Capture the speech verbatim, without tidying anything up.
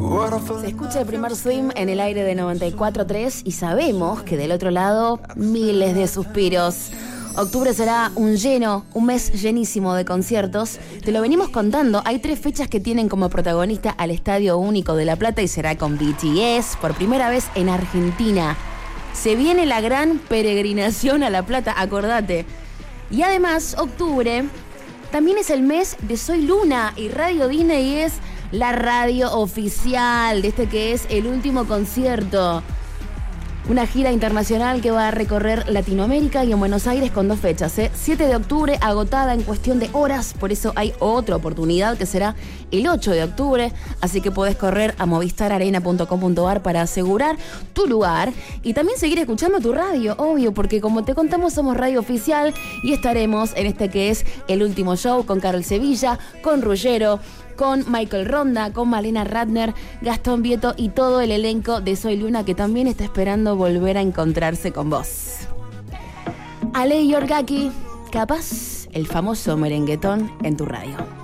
Se escucha el primer swing en el aire de noventa y cuatro tres y sabemos que del otro lado miles de suspiros. Octubre será un lleno, un mes llenísimo de conciertos. Te lo venimos contando, hay tres fechas que tienen como protagonista al Estadio Único de La Plata y será con B T S por primera vez en Argentina. Se viene la gran peregrinación a La Plata, acordate. Y además, octubre también es el mes de Soy Luna y Radio Disney es la radio oficial de este que es el último concierto. Una gira internacional que va a recorrer Latinoamérica y en Buenos Aires con dos fechas, ¿eh? siete de octubre, agotada en cuestión de horas, por eso hay otra oportunidad que será el ocho de octubre, así que podés correr a movistar arena punto com punto ar para asegurar tu lugar y también seguir escuchando tu radio, obvio, porque como te contamos somos radio oficial y estaremos en este que es el último show con Carol Sevilla, con Ruggiero, con Michael Ronda, con Malena Ratner, Gastón Vieto y todo el elenco de Soy Luna que también está esperando volver a encontrarse con vos. Ale Yorgaki, capaz el famoso merenguetón en tu radio.